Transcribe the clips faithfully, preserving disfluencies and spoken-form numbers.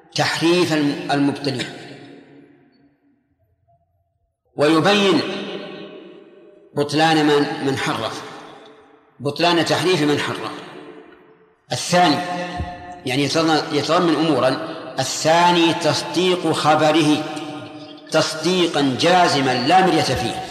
تحريف المبطلين، ويبين بطلان من من حرف، بطلان تحريف من حرف. الثاني يعني يتضمن أمورا. الثاني تصديق خبره تصديقا جازما لا مرية فيه،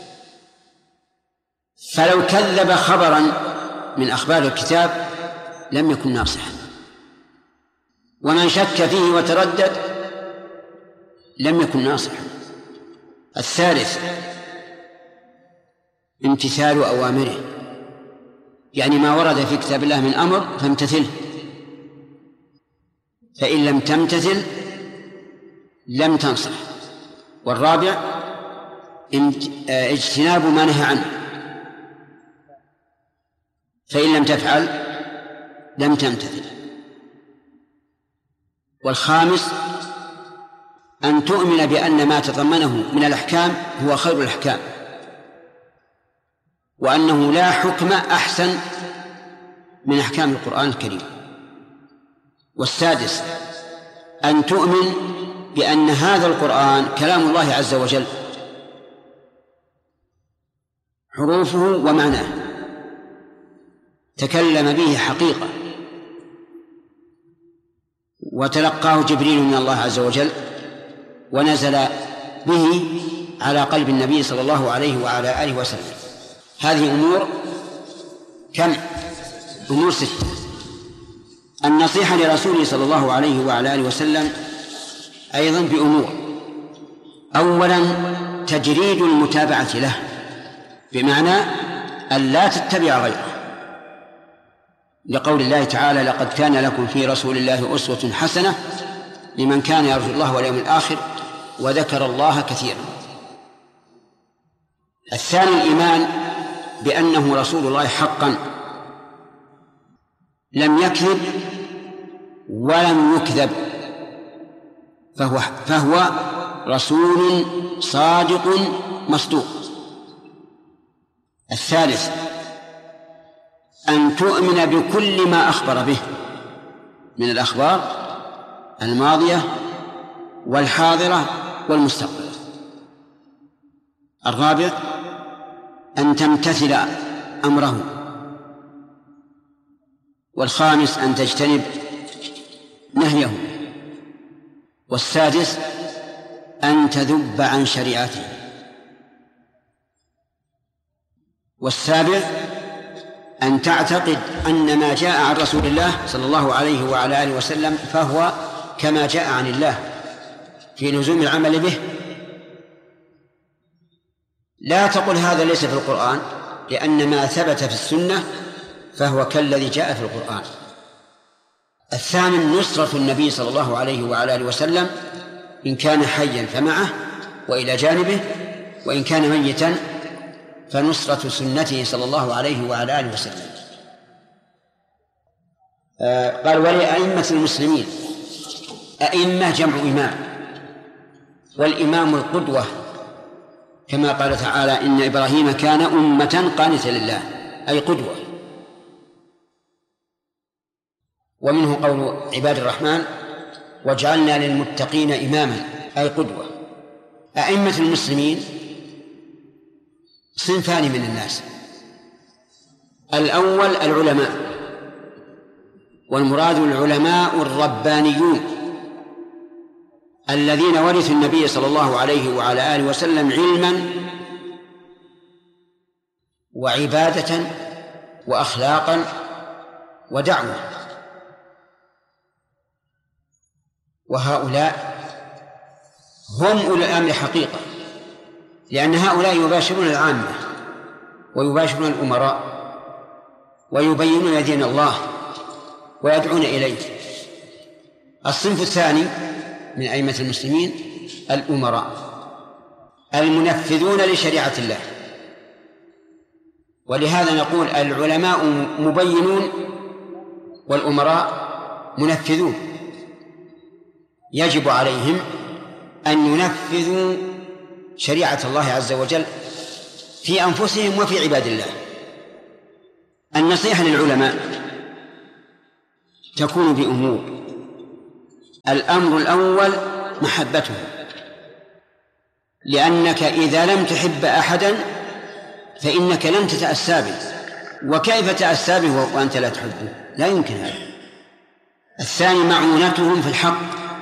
فلو كذب خبرا من أخبار الكتاب لم يكن ناصحا، ومن شك فيه وتردد لم يكن ناصحا. الثالث امتثال أوامره، يعني ما ورد في كتاب الله من أمر فامتثله، فإن لم تمتثل لم تنصح. والرابع اجتناب ما نهى عنه، فإن لم تفعل لم تمتثل. والخامس أن تؤمن بأن ما تضمنه من الأحكام هو خير الأحكام، وأنه لا حكم أحسن من أحكام القرآن الكريم. والسادس أن تؤمن بأن هذا القرآن كلام الله عز وجل، حروفه ومعناه، تكلم به حقيقة، وتلقاه جبريل من الله عز وجل، ونزل به على قلب النبي صلى الله عليه وعلى آله وسلم. هذه أمور كم؟ أمور ستة. النصيحة لرسوله صلى الله عليه وعلى آله وسلم أيضا بأمور. أولا تجريد المتابعة له، بمعنى أن لا تتبع غيره، لقول الله تعالى: لقد كان لكم في رسول الله أسوة حسنة لمن كان يرجو الله واليوم الآخر وذكر الله كثيرا. الثاني الإيمان بأنه رسول الله حقا، لم يكذب ولم يكذب، فهو, فهو رسول صادق مصدوق. الثالث أن تؤمن بكل ما أخبر به من الأخبار الماضية والحاضرة والمستقبل. الرابع أن تمتثل أمره. والخامس أن تجتنب نهيه. والسادس أن تذب عن شريعته. والسابع أن تعتقد أن ما جاء عن رسول الله صلى الله عليه وعلى آله وسلم فهو كما جاء عن الله في لزوم العمل به. لا تقل هذا ليس في القرآن، لأن ما ثبت في السنة فهو كالذي جاء في القرآن. الثامن نصرة النبي صلى الله عليه وعلى آله وسلم، إن كان حيا فمعه وإلى جانبه، وإن كان ميتا فنصرة سنته صلى الله عليه وعلى آله وسلم. آه قال: ولأئمة المسلمين. أئمة جمع إمام، والإمام القدوة، كما قال تعالى: إن إبراهيم كان أمة قانتا لله، أي قدوة. ومنه قول عباد الرحمن: واجعلنا للمتقين إماما، أي قدوة. أئمة المسلمين صنفان من الناس: الأول العلماء، والمراد العلماء الربانيون الذين ورثوا النبي صلى الله عليه وعلى آله وسلم علما وعبادة وأخلاقا ودعوة. وهؤلاء هم أولي الأمر حقيقة، لأن هؤلاء يباشرون العامة ويباشرون الأمراء ويبينون دين الله ويدعون إليه. الصنف الثاني من أئمة المسلمين الأمراء المنفذون لشريعة الله. ولهذا نقول العلماء مبينون والأمراء منفذون، يجب عليهم أن ينفذوا شريعة الله عز وجل في أنفسهم وفي عباد الله. النصيحة للعلماء تكون بأمور: الأمر الأول محبته، لأنك إذا لم تحب أحدا فإنك لن تتأسى به، وكيف تأسى به وأنت لا تحبه؟ لا يمكن هذا. الثاني معونتهم في الحق،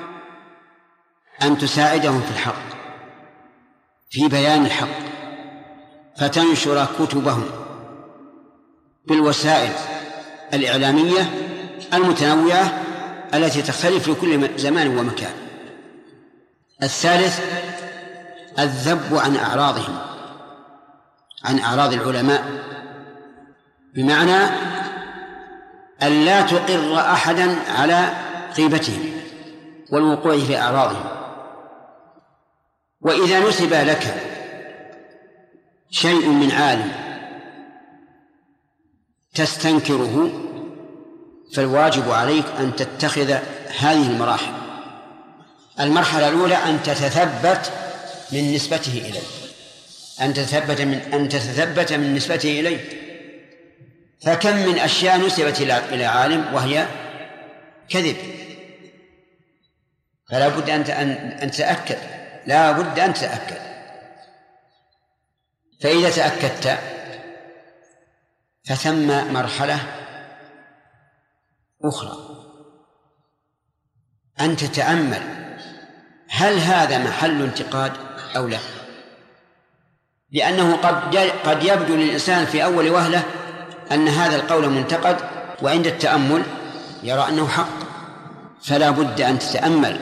أن تساعدهم في الحق في بيان الحق، فتنشر كتبهم بالوسائل الإعلامية المتنوعة التي تختلف في كل زمان ومكان. الثالث الذب عن أعراضهم، عن أعراض العلماء، بمعنى أن لا تقر أحدا على غيبتهم والوقوع في أعراضهم. وإذا نسب لك شيء من عالم تستنكره فالواجب عليك أن تتخذ هذه المراحل. المرحلة الأولى أن تتثبت من نسبته إليه، أن تتثبت من أن تتثبت من نسبته إليه. فكم من أشياء نسبت إلى عالم وهي كذب، فلا بد أن أن تتأكد، لا بد أن تتأكد. فإذا تأكدت فثم مرحلة أخرى أن تتأمل هل هذا محل انتقاد أو لا، لأنه قد قد يبدو للإنسان في أول وهلة أن هذا القول منتقد، وعند التأمل يرى أنه حق، فلا بد أن تتأمل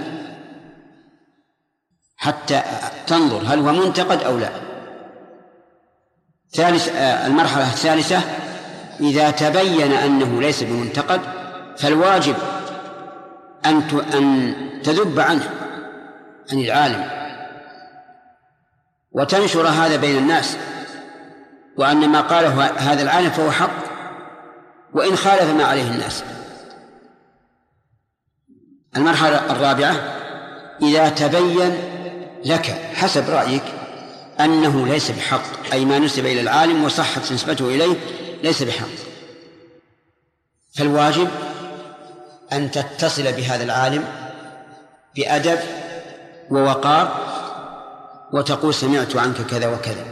حتى تنظر هل هو منتقد أو لا. ثالث المرحلة الثالثة إذا تبين أنه ليس بمنتقد فالواجب أن أن تذب عنه، عن العالم، وتنشر هذا بين الناس، وأن ما قاله هذا العالم فهو حق وإن خالف ما عليه الناس. المرحلة الرابعة إذا تبين لك حسب رأيك أنه ليس بحق، أي ما نسب إلى العالم وصحت نسبته إليه ليس بحق، فالواجب أن تتصل بهذا العالم بأدب ووقار وتقول سمعت عنك كذا وكذا،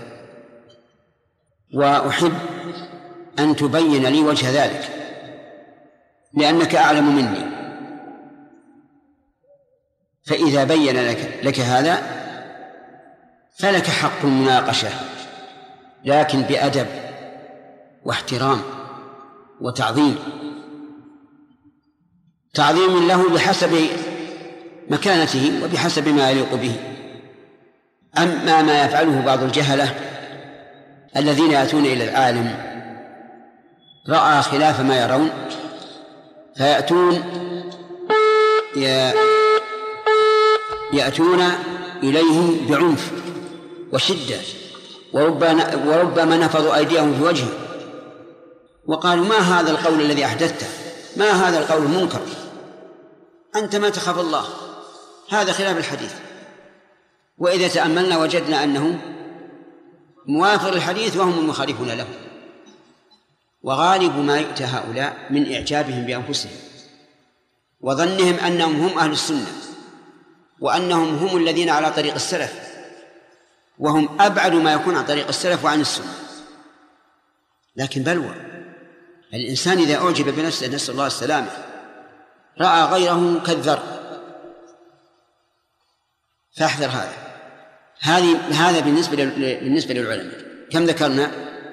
وأحب أن تبين لي وجه ذلك لأنك أعلم مني. فإذا بين لك, لك هذا فلك حق المناقشة، لكن بأدب واحترام وتعظيم، تعظيم له بحسب مكانته وبحسب ما يليق به. أما ما يفعله بعض الجهلة الذين يأتون إلى العالم رأى خلاف ما يرون فيأتون يأتون إليه بعنف وشدة، وربما نفضوا أيديهم في وجهه وقالوا ما هذا القول الذي أحدثته، ما هذا القول المنكر، أنت ما تخاف الله، هذا خلاف الحديث. وإذا تأملنا وجدنا أنه موافق الحديث وهم المخالفون له. وغالب ما يؤتى هؤلاء من إعجابهم بأنفسهم وظنهم أنهم هم أهل السنة وأنهم هم الذين على طريق السلف، وهم أبعد ما يكون عن طريق السلف وعن السنة. لكن بلوى الإنسان إذا أعجب بنفسه نسأل الله السلامة رأى غيره كالذر، فاحذر هذا. هذه هذا بالنسبة بالنسبة للعلماء. كم ذكرنا؟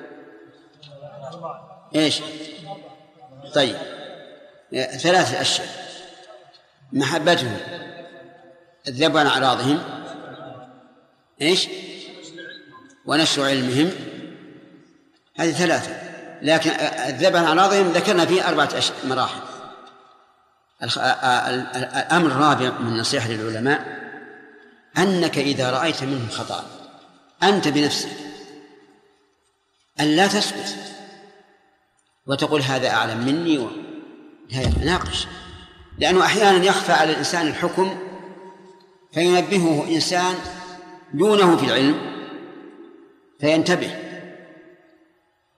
إيش؟ طيب ثلاثة أشياء: محبتهم، الذب عن أعراضهم، إيش؟ ونشر علمهم. هذه ثلاثة. لكن الذب عن أعراضهم ذكرنا فيه أربعة مراحل. الأمر الرابع من نصيحة للعلماء أنك إذا رأيت منهم خطأ أنت بنفسك أن لا تسكت وتقول هذا أعلم مني و... ناقش، لأنه أحيانا يخفى على الإنسان الحكم فينبهه إنسان دونه في العلم فينتبه،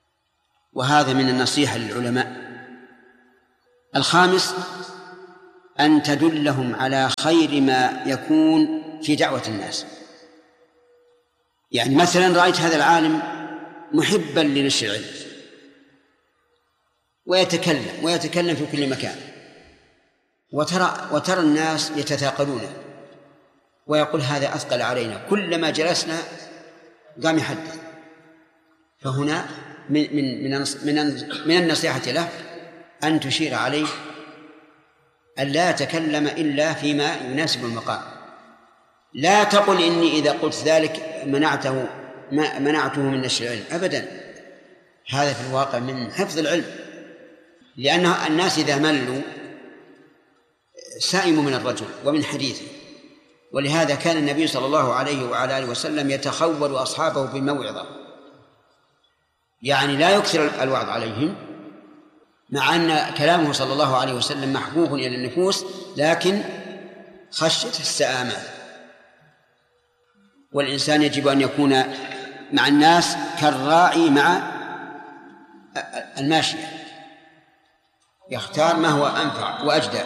وهذا من النصيحة للعلماء. الخامس أن تدلهم على خير ما يكون في دعوة الناس. يعني مثلا رأيت هذا العالم محبا لنشر العلم ويتكلم ويتكلم في كل مكان، وترى وترى الناس يتثاقلون ويقول هذا أثقل علينا، كلما جلسنا قام يحدث. فهنا من من من من النصيحة له أن تشير عليه أن لا يتكلم إلا فيما يناسب المقام. لا تقل إني إذا قلت ذلك منعته منعته من نشر العلم، أبدا، هذا في الواقع من حفظ العلم، لأن الناس إذا ملوا سائموا من الرجل ومن حديثه. ولهذا كان النبي صلى الله عليه وعلى آله وسلم يتخول أصحابه بالموعظة، يعني لا يكثر الوعظ عليهم، مع أن كلامه صلى الله عليه وسلم محبوب إلى النفوس، لكن خشية السآمات. والإنسان يجب أن يكون مع الناس كالراعي مع الماشية، يختار ما هو أنفع وأجدى.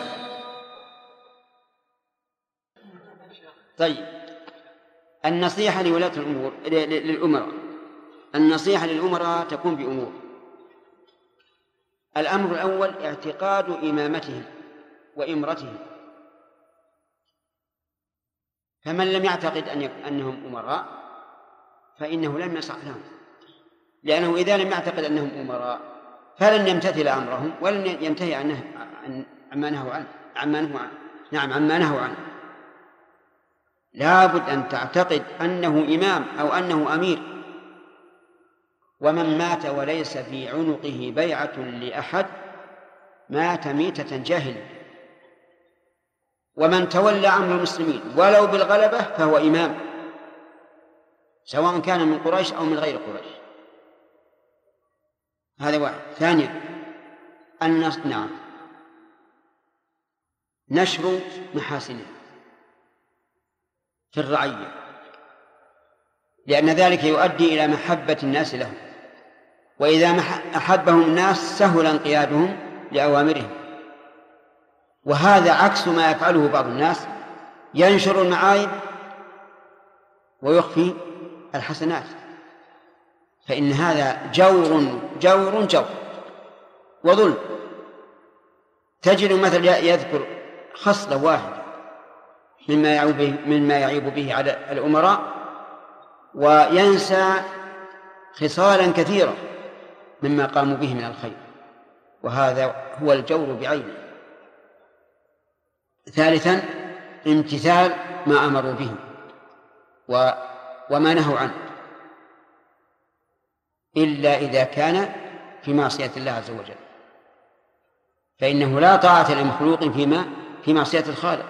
طيب، النصيحة لولاة الأمور للأمراء. النصيحة للأمراء تكون بأمور. الأمر الأول اعتقاد إمامتهم وإمرتهم، فمن لم يعتقد أن أنهم أمراء فإنه لم يصح لهم، لأنه إذا لم يعتقد أنهم أمراء فلن يمتثل أمرهم ولن ينتهي عنه عما نهوا عنه عما نهوا عنه نعم عما نهوا عنه. لا بد أن تعتقد أنه إمام أو أنه أمير. ومن مات وليس في عنقه بيعة لأحد مات ميتة جاهلة. ومن تولى أمر المسلمين ولو بالغلبة فهو إمام، سواء كان من قريش أو من غير قريش. هذا واحد. ثانيا النص نعم نشر محاسنه في الرعية، لأن ذلك يؤدي إلى محبة الناس لهم، وإذا أحبهم الناس سهل انقيادهم لأوامرهم. وهذا عكس ما يفعله بعض الناس، ينشر المعايب ويخفي الحسنات، فإن هذا جور جور جور وظلم. تجد مثل يذكر خصلة واحدة مما يعيب به, مما يعيب به على الأمراء، وينسى خصالا كثيرة مما قاموا به من الخير، وهذا هو الجور بعينه. ثالثا امتثال ما أمروا به وما نهوا عنه، إلا إذا كان في معصية الله عز وجل، فإنه لا طاعة لمخلوق فيما في معصية الخالق.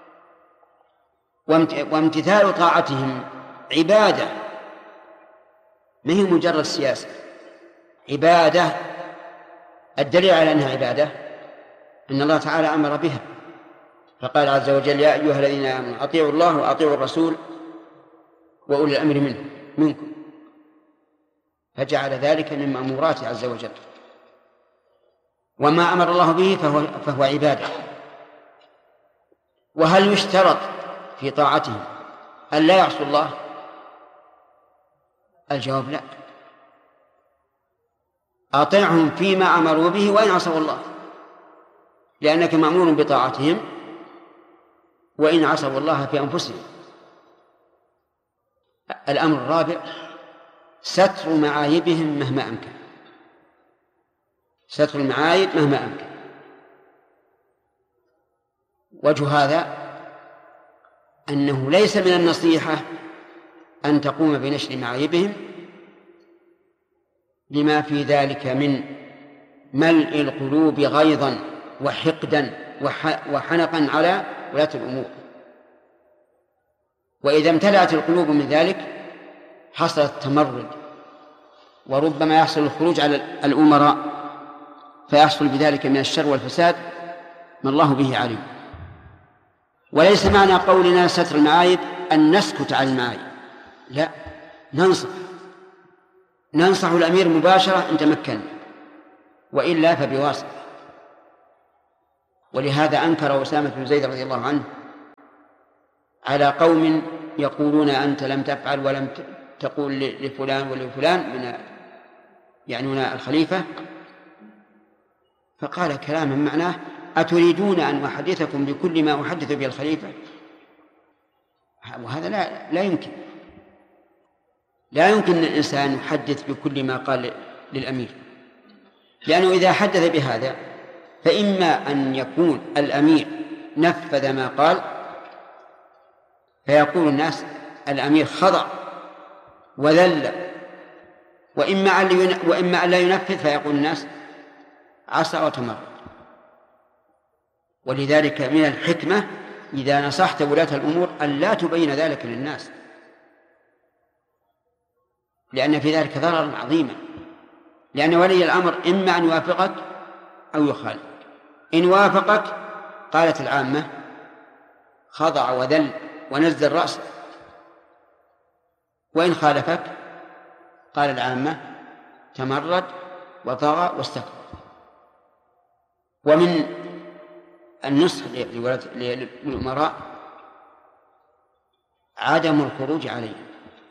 وامتثال طاعتهم عبادة، ما هي مجرد سياسة، عبادة. الدليل على أنها عبادة أن الله تعالى أمر بها، فقال عز وجل يا أيها الذين آمنوا أطيعوا الله وأطيعوا الرسول وأولي الأمر منه منكم، فجعل ذلك من مأموراته عز وجل. وما أمر الله به فهو, فهو عبادة. وهل يشترط في طاعتهم أن لا يعصوا الله؟ الجواب لا، أطيعهم فيما أمروا به وإن عصوا الله، لأنك مأمور بطاعتهم وإن عصوا الله في أنفسهم. الأمر الرابع ستر معايبهم مهما أمكن، ستر المعايب مهما أمكن. وجه هذا أنه ليس من النصيحة أن تقوم بنشر معايبهم لما في ذلك من ملء القلوب غيظا وحقدا وحنقا على ولاة الأمور. وإذا امتلأت القلوب من ذلك حصل التمرد، وربما يحصل الخروج على الأمراء، فيحصل بذلك من الشر والفساد ما الله به عليم. وليس معنى قولنا ستر المعايب أن نسكت عن المعايب، لا، ننصح ننصح الأمير مباشرة إن تمكن، وإلا فبواسطة. ولهذا أنكر أسامة بن زيد رضي الله عنه على قوم يقولون أنت لم تفعل ولم تقول لفلان ولفلان من يعنون الخليفة، فقال كلاما معناه أتريدون أن أحدثكم بكل ما أحدث به الخليفة؟ وهذا لا, لا يمكن لا يمكن أن الإنسان يحدث بكل ما قال للأمير، لأنه إذا حدث بهذا فإما أن يكون الأمير نفذ ما قال فيقول الناس الأمير خضع وذل، وإما أن لا ينفذ فيقول الناس عصى وتمرد. ولذلك من الحكمة إذا نصحت ولاة الأمور أن لا تبين ذلك للناس، لأن في ذلك ضررا عظيما، لأن ولي الأمر إما أن يوافقك أو يخالف. إن وافقك قالت العامة خضع وذل ونزل رأسه، وإن خالفك قال العامة تمرد وطغى واستكبر. ومن النصح للأمراء عدم الخروج عليهم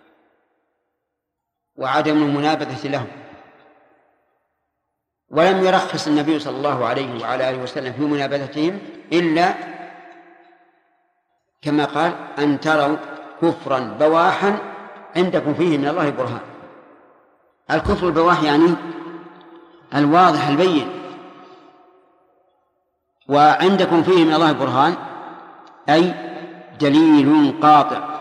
وعدم المنابذة لهم. ولم يرخص النبي صلى الله عليه وعلى آله وسلم في منابذتهم إلا كما قال أن تروا كفرا بواحا عندكم فيه من الله برهان. الكفر البواح يعني الواضح البين، وعندكم فيه من الله برهان أي دليل قاطع.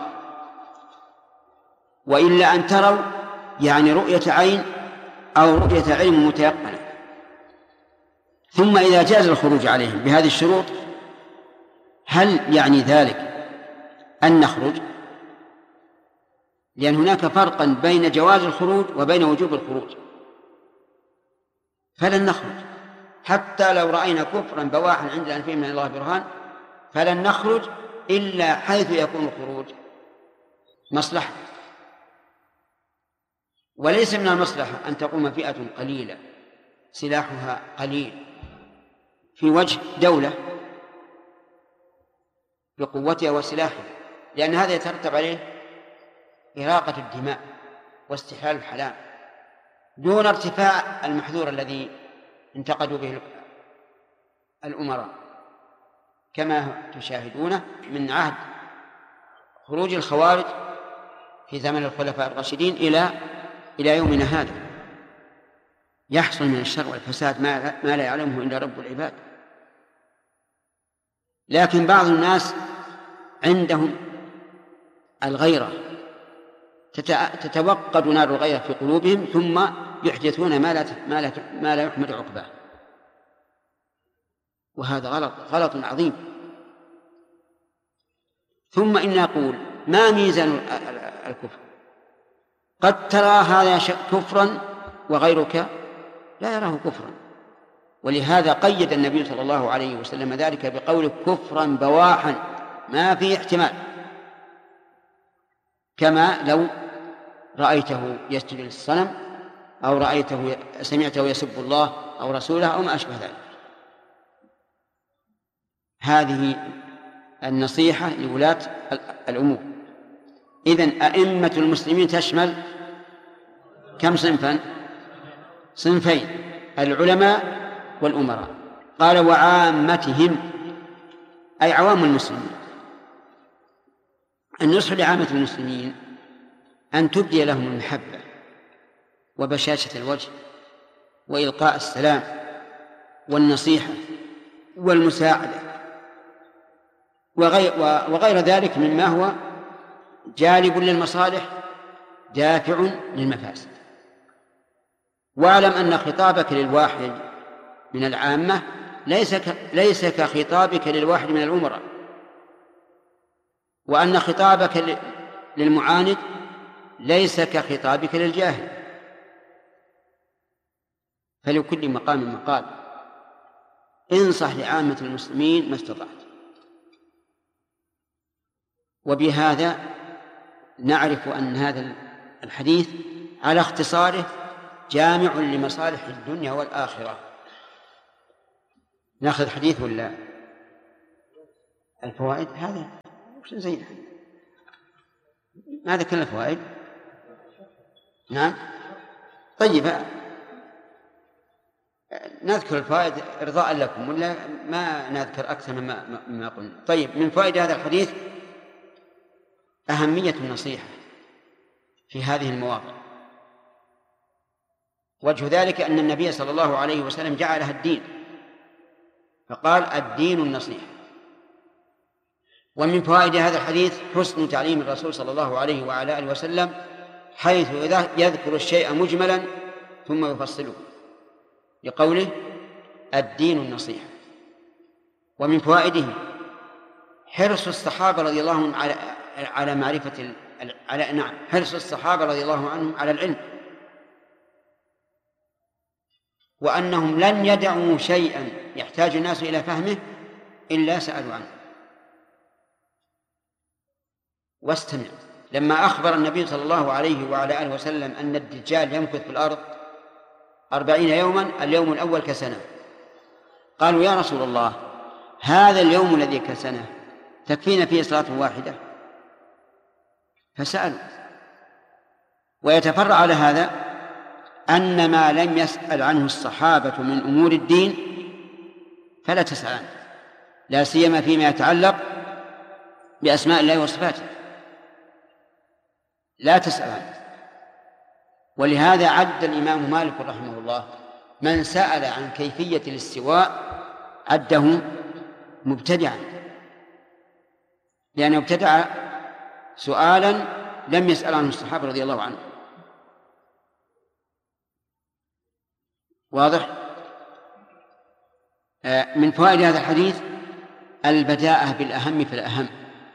وإلا أن تروا يعني رؤية عين أو رؤية علم متيقنة. ثم إذا جاز الخروج عليهم بهذه الشروط هل يعني ذلك أن نخرج؟ لأن هناك فرقا بين جواز الخروج وبين وجوب الخروج، فلن نخرج حتى لو رأينا كفرا بواحا عندنا أن فيه من الله برهان، فلن نخرج إلا حيث يكون الخروج مصلحة. وليس من المصلحة أن تقوم فئة قليلة سلاحها قليل في وجه دولة بقوتها وسلاحها، لأن هذا يترتب عليه إراقة الدماء واستحلال الحلال دون ارتفاع المحذور الذي انتقدوا به الأمراء، كما تشاهدونه من عهد خروج الخوارج في زمن الخلفاء الراشدين إلى إلى يومنا هذا. يحصل من الشر والفساد ما لا يعلمه إلا رب العباد. لكن بعض الناس عندهم الغيرة، تتوقد نار الغيرة في قلوبهم ثم يحدثون ما لا ما لا ما لا يحمد عقباه، وهذا غلط غلط عظيم. ثم إن نقول ما ميزان الكفر؟ قد ترى هذا كفرا وغيرك لا يراه كفرا، ولهذا قيد النبي صلى الله عليه وسلم ذلك بقوله كفرا بواحا ما فيه احتمال، كما لو رأيته يسجد للصنم أو رأيته سمعته يسب الله أو رسوله أو ما أشبه ذلك. هذه النصيحة لولاة الأمور. إذن أئمة المسلمين تشمل كم صنفا؟ صنفين: العلماء والأمراء. قال وعامتهم أي عوام المسلمين. النصح لعامة المسلمين أن تبدي لهم المحبة وبشاشة الوجه وإلقاء السلام والنصيحة والمساعدة وغير, وغير ذلك مما هو جالب للمصالح دافع للمفاسد. واعلم أن خطابك للواحد من العامة ليس ليس كخطابك للواحد من الأمراء، وأن خطابك للمعاند ليس كخطابك للجاهل، فلكل مقام مقال. انصح لعامة المسلمين ما استطعت. وبهذا نعرف أن هذا الحديث على اختصاره جامع لمصالح الدنيا والآخرة. نأخذ حديث ولا الفوائد هذا وش زين ما ذكرنا الفوائد. نعم طيب نذكر الفوائد إرضاء لكم ولا ما نذكر أكثر مما مما قلنا. طيب من فوائد هذا الحديث أهمية النصيحة في هذه المواقع. وجه ذلك أن النبي صلى الله عليه وسلم جعلها الدين فقال الدين النصيحة. ومن فوائد هذا الحديث حسن تعليم الرسول صلى الله عليه وعلى آله وسلم حيث إذا يذكر الشيء مجملا ثم يفصله لقوله الدين النصيحة. ومن فوائده حرص الصحابة رضي الله عنهم على على معرفة على نعم حرص الصحابة رضي الله عنهم على العلم، وأنهم لن يدعوا شيئا يحتاج الناس إلى فهمه إلا سألوا عنه. واستمع لما أخبر النبي صلى الله عليه وعلى آله وسلم أن الدجال يمكث في الأرض أربعين يوما اليوم الأول كسنة، قالوا يا رسول الله هذا اليوم الذي كسنة تكفينا فيه صلاة واحدة؟ فسألوا. ويتفرع على هذا أن ما لم يسأل عنه الصحابة من أمور الدين فلا تسأل عنه، لا سيما فيما يتعلق بأسماء الله وصفاته لا تسأل عنه. ولهذا عد الإمام مالك رحمه الله من سأل عن كيفية الاستواء عده مبتدعا، لأنه ابتدع سؤالا لم يسأل عنه الصحابة رضي الله عنهم. واضح؟ من فوائد هذا الحديث البداءة بالأهم فالأهم،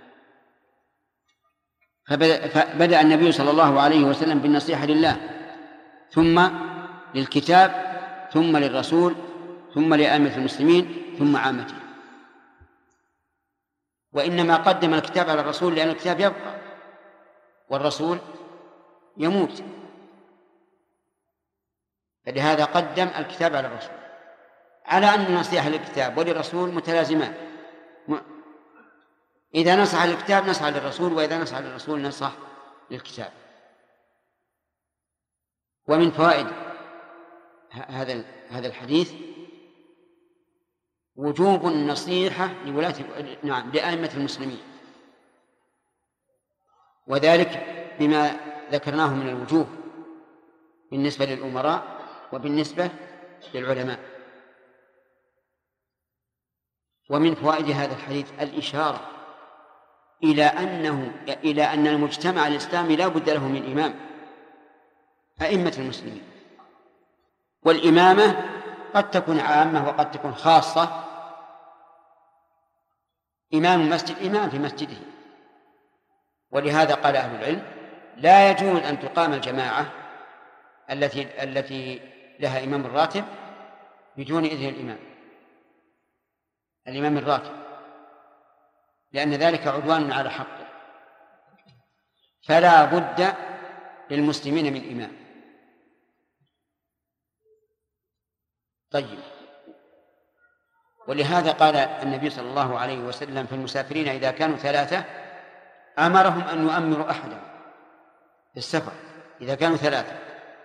فبدأ النبي صلى الله عليه وسلم بالنصيحة لله ثم للكتاب ثم للرسول ثم لأئمة المسلمين ثم عامته. وإنما قدم الكتاب على الرسول لأن الكتاب يبقى والرسول يموت، فلهذا قدم الكتاب على الرسول، على أن النصيحة للكتاب وللرسول متلازمان، إذا نصح للكتاب نصح للرسول، وإذا نصح للرسول نصح للكتاب. ومن فوائد هذا هذا الحديث وجوب النصيحة لولاة نعم لأئمة المسلمين، وذلك بما ذكرناه من الوجوه بالنسبة للأمراء وبالنسبة للعلماء. ومن فوائد هذا الحديث الإشارة إلى أنه إلى أن المجتمع الإسلامي لا بد له من إمام، أئمة المسلمين. والإمامة قد تكون عامة وقد تكون خاصة. إمام المسجد إمام في مسجده، ولهذا قال أهل العلم لا يجوز أن تقام الجماعة التي التي لها إمام الراتب بدون إذن الإمام الإمام الراتب، لأن ذلك عدوان على حقه، فلا بد للمسلمين من إمام. طيب، ولهذا قال النبي صلى الله عليه وسلم في المسافرين إذا كانوا ثلاثة أمرهم أن يؤمروا أحدا في السفر إذا كانوا ثلاثة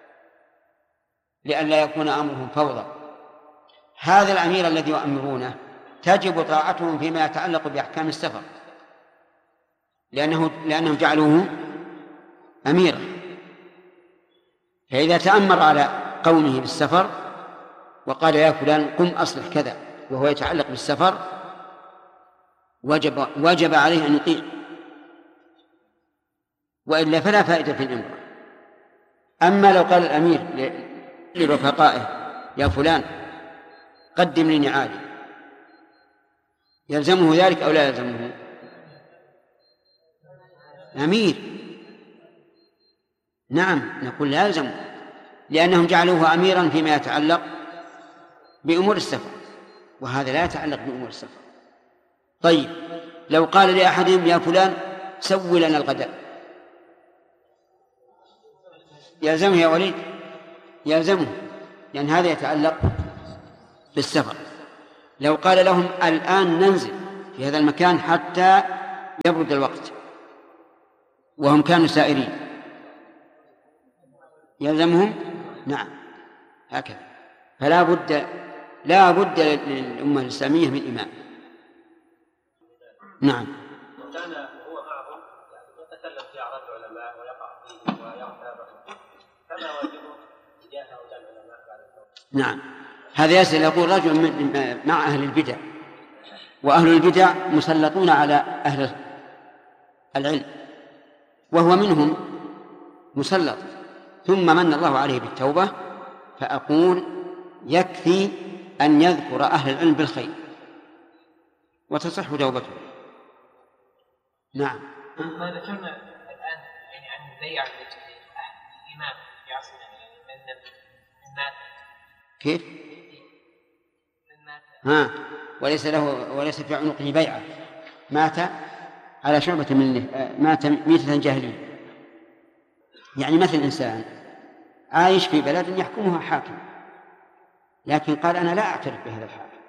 لئلا يكون أمرهم فوضى. هذا الأمير الذي يؤمرونه تجب طاعتهم فيما يتعلق بأحكام السفر، لأنه لأنهم جعلوه أميرا، فإذا تأمر على قومه بالسفر وقال يا فلان قم أصلح كذا وهو يتعلق بالسفر وجب وجب عليه أن يطيع، وإلا فلا فائدة في الأمر. أما لو قال الأمير لرفقائه يا فلان قدم لي نعالي، يلزمه ذلك أو لا يلزمه؟ أمير نعم نقول لا يلزمه، لأنهم جعلوه أميرا فيما يتعلق بأمور السفر، وهذا لا يتعلق بأمور السفر. طيب، لو قال لأحدهم يا فلان سوي لنا الغداء، يلزمه يا وليد؟ يلزمه، لأن هذا يتعلق بالسفر. لو قال لهم الآن ننزل في هذا المكان حتى يبرد الوقت، وهم كانوا سائرين، يلزمهم نعم هكذا. فلا بد لا بد للأمة الإسلامية من إمام. نعم. وكان هو معهم يتكلم في أعراض العلماء ويقع فيه ويغتاب، فما واجبه تجاه هؤلاء العلماء بعد التوبة؟ نعم، هذا يسأل يقول رجل من مع أهل البدع، وأهل البدع مسلطون على أهل العلم وهو منهم مسلط، ثم من الله عليه بالتوبة، فأقول يكفي أن يذكر أهل العلم بالخير وتصح توبته. نعم. ما ذكرنا الآن يعني عن البيع الإمام في عصرنا، يعني من مات. كيف؟ ها وليس له وليس في عنقه بيعة، مات على شعبة من مات ميتة جاهلية. يعني مثل إنسان عايش في بلد يحكمها حاكم، لكن قال أنا لا أعترف بهذا الحاكم،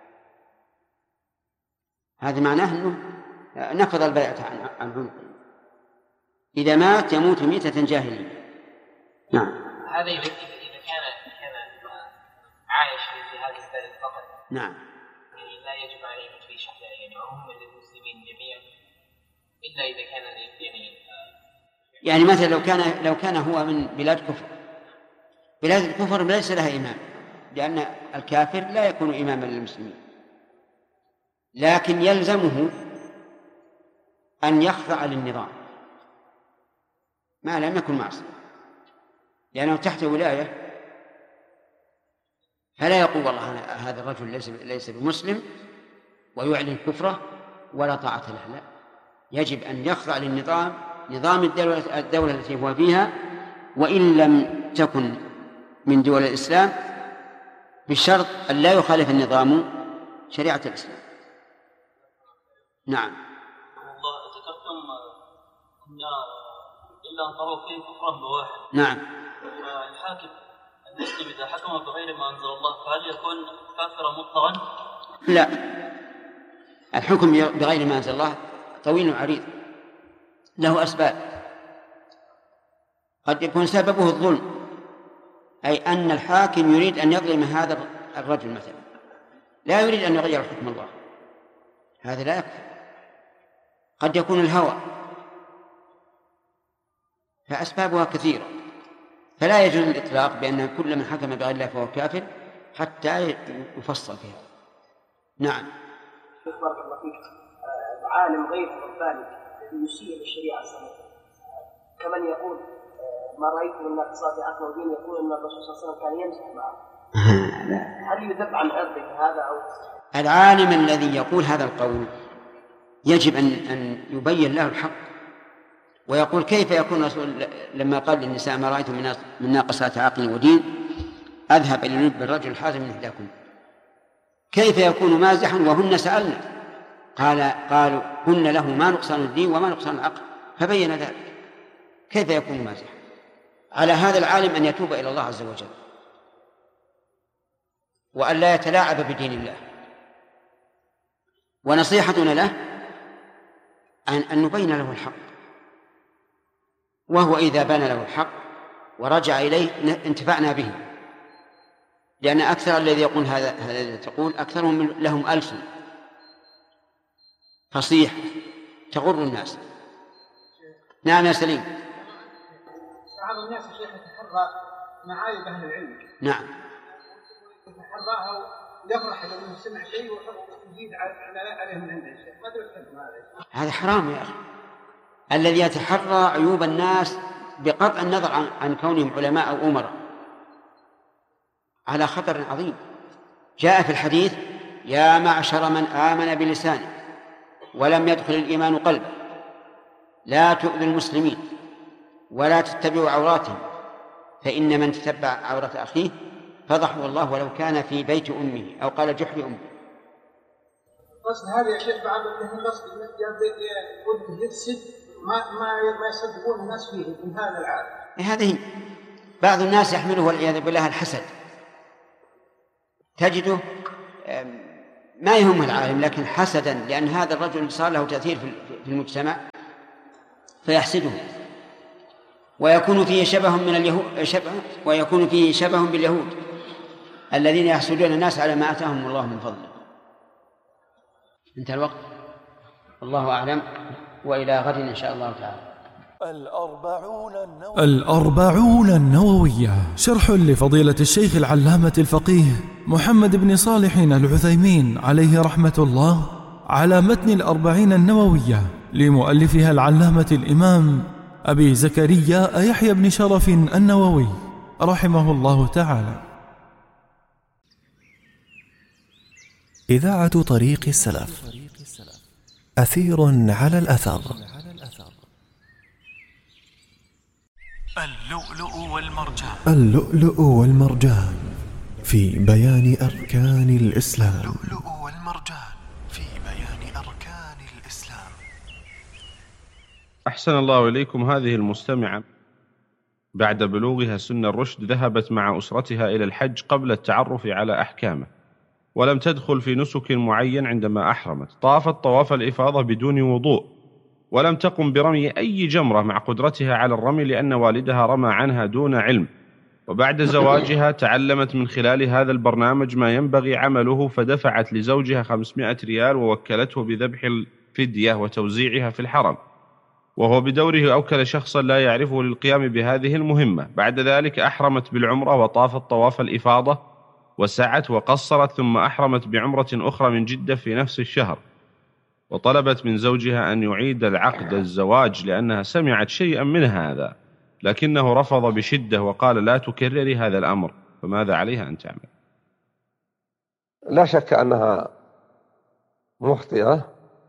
هذا معناه أنه نفض البيعة عن عنقه. إذا مات يموت ميتة جاهلية. نعم. هذا إذا كان كان عايش في هذا البلد فقط. نعم. يعني لا يجب عليه في شيء يعني عموما للمسلمين جميعا، إلا إذا كان يعني يعني مثلا لو كان لو كان هو من بلاد كفر، بلاد الكفر ليس لها إمام، لأن الكافر لا يكون إماما للمسلمين، لكن يلزمه أن يخضع للنظام ما لم يكن معصية، لأنه تحت ولاية، فلا يقول والله هذا الرجل ليس ليس بمسلم ويعلن كفره ولا طاعة له، لا، يجب أن يخضع للنظام، نظام الدولة, الدولة التي هو فيها، وإن لم تكن من دول الإسلام، بشرط أن لا يخالف النظام شريعة الإسلام. نعم. والله ذكرتم أن إلا أن تروا فيه كفرا بواحد. نعم. الحاكم المسلم إذا حكم بغير ما أنزل الله فهل يكون كافرا مطلقا؟ لا، الحكم بغير ما أنزل الله طويل عريض، له أسباب، قد يكون سببه الظلم، أي أن الحاكم يريد أن يظلم هذا الرجل مثلا، لا يريد أن يغير حكم الله، هذا لا يكفي. قد يكون الهوى، فأسبابها كثيرة، فلا يجوز الإطلاق بأن كل من حكم بغير الله فهو كافر حتى يفصل فيها. نعم. بارك الله فيك. العالم غير رباني يسيء للشريعة السنة، كمن يقول ما رأيت من ناقصات عقل ودين، يقول أن الرسول صلى الله عليه وسلم كان يمزح معه. هل يذب عن عرضه هذا أو؟ العالم الذي يقول هذا القول يجب أن أن يبين له الحق، ويقول كيف يكون الرسول لما قال للنساء ما رأيت من ناقصات عقل ودين أذهب إلى لب الرجل حازم من إحداكم، كيف يكون مازحا وهن سألنا؟ قال قالوا هن له ما نقصان الدين وما نقصان العقل، فبين ذلك، كيف يكون مازحا؟ على هذا العالم أن يتوب إلى الله عز وجل، وأن لا يتلاعب بدين الله. ونصيحتنا له أن نبين له الحق، وهو إذا بان له الحق ورجع إليه انتفعنا به، لأن أكثر الذي يقول هذا الذي تقول أكثرهم لهم ألسن فصيح تغر الناس. نعم يا سليم. بعض الناس يا شيخ يتحرى معايب أهل العلم. نعم. يتحراها ويفرح لأنه سمع شيء ويزيد عليه من عنده شيء، ما أدري الحكم هذا. هذا حرام يا أخي. الذي يتحرى عيوب الناس بقطع النظر عن, عن كونهم علماء أو أمراء على خطر عظيم. جاء في الحديث يا معشر من آمن بلسانه ولم يدخل الإيمان قلبه لا تؤذوا المسلمين ولا تتبعوا عوراتهم، فإن من تتبع عورة أخيه فضحه الله ولو كان في بيت أمه، أو قال جحر أمه. قصد هذا يا شيخ بعض منهم قصد يود يفسد ما ما ما يصدقون الناس فيه من هذا العالم. هذه بعض الناس يحمله والعياذ بالله الحسد، تجده ما يهم العالم، لكن حسدا، لأن هذا الرجل صار له تأثير في المجتمع فيحسده، ويكون فيه شبه من اليهود شبه ويكون فيه شبه باليهود الذين يحسدون الناس على ما آتاهم الله من فضله. انتهى الوقت، والله أعلم، وإلى غد إن شاء الله تعالى. الأربعون النووية. الأربعون النووية، شرح لفضيلة الشيخ العلامة الفقيه محمد بن صالح العثيمين عليه رحمة الله على متن الأربعين النووية لمؤلفها العلامة الإمام أبي زكريا يحيى بن شرف النووي رحمه الله تعالى. إذاعة طريق السلف، أثير على الأثر. اللؤلؤ والمرجان. اللؤلؤ والمرجان في بيان أركان الإسلام. اللؤلؤ والمرجان في بيان أركان الإسلام. أحسن الله إليكم. هذه المستمعة بعد بلوغها سن الرشد ذهبت مع أسرتها إلى الحج قبل التعرف على أحكامه، ولم تدخل في نسك معين عندما أحرمت. طافت طواف الإفاضة بدون وضوء، ولم تقم برمي أي جمرة مع قدرتها على الرمي لأن والدها رمى عنها دون علم. وبعد زواجها تعلمت من خلال هذا البرنامج ما ينبغي عمله، فدفعت لزوجها خمسمائة ريال ووكلته بذبح الفدية وتوزيعها في الحرم، وهو بدوره أوكل شخصا لا يعرفه للقيام بهذه المهمة. بعد ذلك أحرمت بالعمرة وطافت طواف الإفاضة وسعت وقصرت، ثم أحرمت بعمرة أخرى من جدة في نفس الشهر، وطلبت من زوجها أن يعيد العقد الزواج لأنها سمعت شيئا من هذا، لكنه رفض بشدة وقال لا تكرري هذا الأمر. فماذا عليها أن تعمل؟ لا شك أنها مخطئة،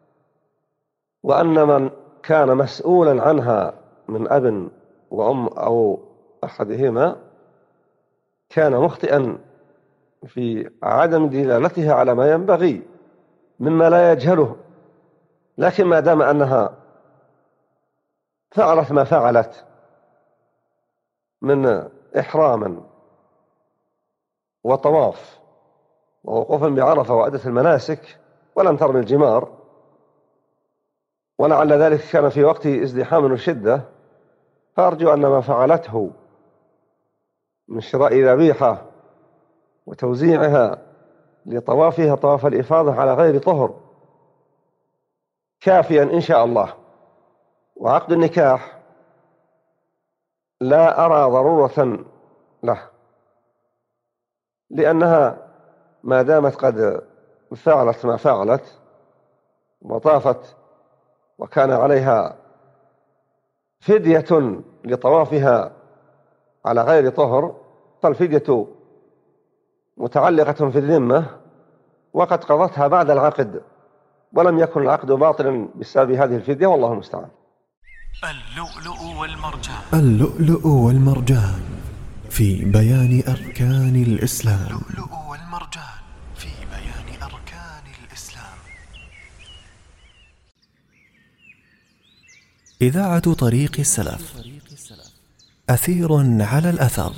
وأن من كان مسؤولا عنها من أب وأم أو أحدهما كان مخطئا في عدم دلالتها على ما ينبغي مما لا يجهله. لكن ما دام أنها فعلت ما فعلت من إحراما وطواف ووقوفا بعرفة وأدت المناسك ولم ترمي الجمار، ولعل ذلك كان في وقت ازدحام وشدة، فأرجو أن ما فعلته من شراء ذبيحة وتوزيعها لطوافها طواف الإفاضة على غير طهر كافيا إن شاء الله. وعقد النكاح لا أرى ضرورة له، لأنها ما دامت قد فعلت ما فعلت وطافت وكان عليها فدية لطوافها على غير طهر، فالفدية متعلقة في الذمة وقد قضتها بعد العقد، ولم يكن العقد باطلا بسبب هذه الفدية، والله المستعان. اللؤلؤ والمرجان. اللؤلؤ والمرجان في بيان أركان الإسلام. اللؤلؤ والمرجان في بيان أركان الإسلام. إذاعة طريق السلف، أثير على الأثر.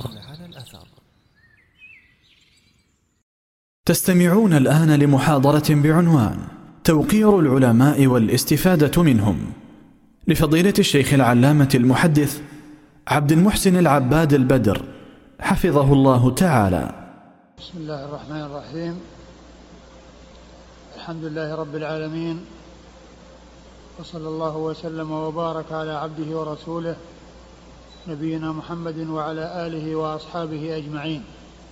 تستمعون الآن لمحاضرة بعنوان توقير العلماء والاستفادة منهم، لفضيلة الشيخ العلامة المحدث عبد المحسن العباد البدر حفظه الله تعالى. بسم الله الرحمن الرحيم. الحمد لله رب العالمين، وصلى الله وسلم وبارك على عبده ورسوله نبينا محمد وعلى آله وأصحابه أجمعين.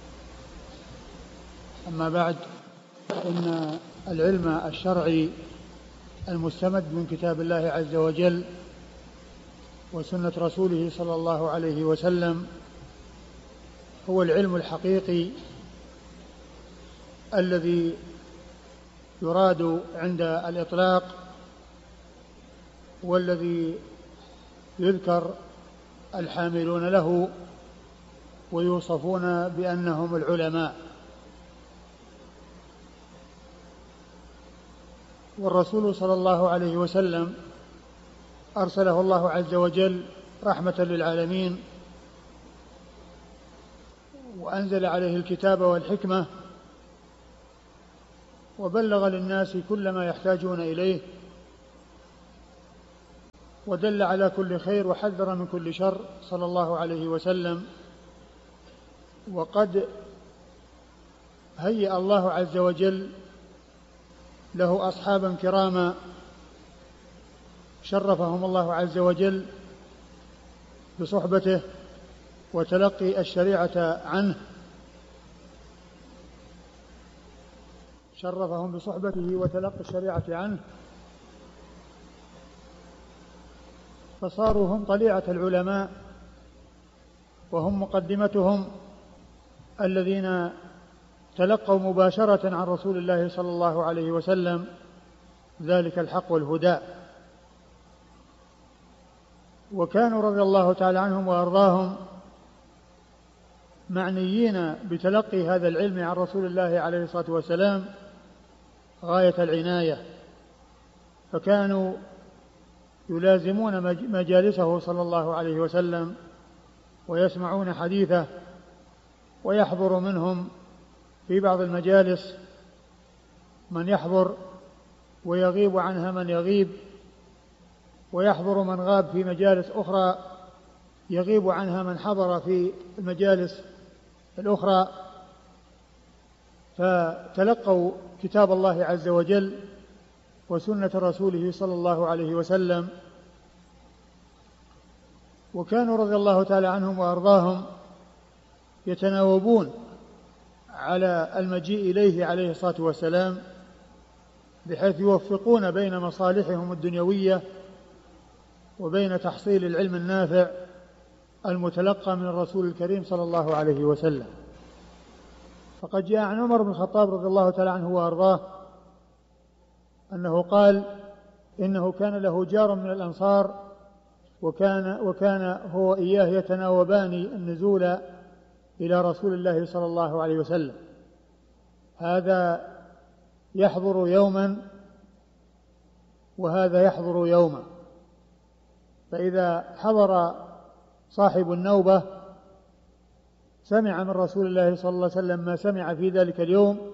أما بعد، فإن العلم الشرعي المستمد من كتاب الله عز وجل وسنة رسوله صلى الله عليه وسلم هو العلم الحقيقي الذي يراد عند الإطلاق، والذي يذكر الحاملون له ويوصفون بأنهم العلماء. والرسول صلى الله عليه وسلم أرسله الله عز وجل رحمة للعالمين، وأنزل عليه الكتاب والحكمة، وبلغ للناس كل ما يحتاجون إليه، ودل على كل خير وحذر من كل شر صلى الله عليه وسلم. وقد هيأ الله عز وجل له أصحابا كراما شرفهم الله عز وجل بصحبته وتلقي الشريعة عنه، شرفهم بصحبته وتلقي الشريعة عنه، فصاروا هم طليعة العلماء وهم مقدمتهم الذين تلقوا مباشرة عن رسول الله صلى الله عليه وسلم ذلك الحق والهدى. وكانوا رضي الله تعالى عنهم وأرضاهم معنيين بتلقي هذا العلم عن رسول الله عليه الصلاة والسلام غاية العناية، فكانوا يلازمون مجالسه صلى الله عليه وسلم ويسمعون حديثه، ويحضر منهم في بعض المجالس من يحضر ويغيب عنها من يغيب، ويحضر من غاب في مجالس أخرى يغيب عنها من حضر في المجالس الأخرى، فتلقوا كتاب الله عز وجل وسنة رسوله صلى الله عليه وسلم. وكانوا رضي الله تعالى عنهم وأرضاهم يتناوبون على المجيء إليه عليه الصلاة والسلام بحيث يوفقون بين مصالحهم الدنيوية وبين تحصيل العلم النافع المتلقى من الرسول الكريم صلى الله عليه وسلم. فقد جاء عن عمر بن الخطاب رضي الله تعالى عنه وأرضاه أنه قال إنه كان له جار من الأنصار، وكان, وكان هو إياه يتناوبان النزول إلى رسول الله صلى الله عليه وسلم، هذا يحضر يوما وهذا يحضر يوما، فإذا حضر صاحب النوبة سمع من رسول الله صلى الله عليه وسلم ما سمع في ذلك اليوم،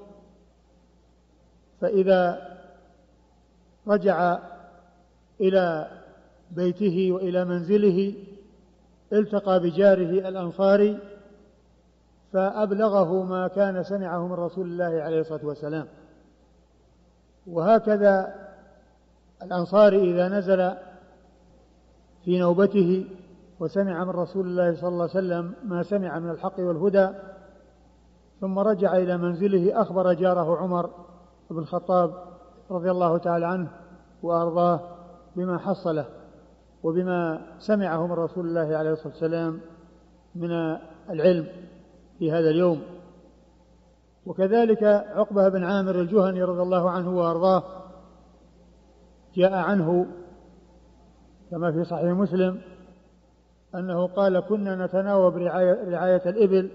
فإذا رجع إلى بيته وإلى منزله التقى بجاره الأنصاري فأبلغه ما كان سمعه من رسول الله عليه الصلاة والسلام. وهكذا الأنصاري إذا نزل في نوبته وسمع من رسول الله صلى الله عليه وسلم ما سمع من الحق والهدى ثم رجع إلى منزله أخبر جاره عمر بن الخطاب رضي الله تعالى عنه وأرضاه بما حصله وبما سمعه من رسول الله عليه الصلاة والسلام من العلم في هذا اليوم. وكذلك عقبة بن عامر الجهني رضي الله عنه وأرضاه جاء عنه كما في صحيح مسلم أنه قال كنا نتناوب رعاية, رعاية الإبل،